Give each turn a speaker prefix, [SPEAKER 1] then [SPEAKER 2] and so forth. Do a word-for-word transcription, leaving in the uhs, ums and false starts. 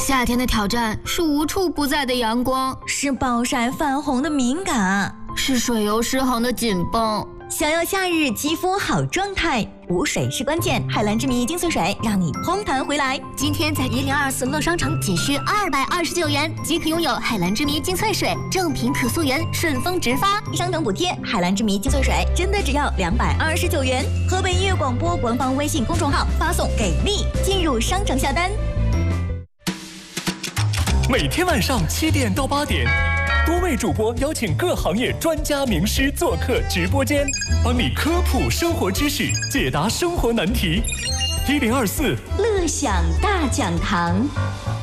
[SPEAKER 1] 夏天的挑战是无处不在的阳光，
[SPEAKER 2] 是暴晒泛红的敏感，
[SPEAKER 1] 是水油失衡的紧绷。
[SPEAKER 2] 想要夏日肌肤好状态，补水是关键。海蓝之谜精粹水让你嘭弹回来。
[SPEAKER 3] 今天在一零二四乐商城仅需二百二十九元即可拥有海蓝之谜精粹水，正品可溯源，顺丰直发，
[SPEAKER 2] 商城补贴。海蓝之谜精粹水真的只要两百二十九元。河北音乐广播官方微信公众号发送给力进入商城下单。
[SPEAKER 4] 每天晚上七点到八点，多位主播邀请各行业专家名师做客直播间，帮你科普生活知识，解答生活难题。一零二四
[SPEAKER 2] 乐享大讲堂。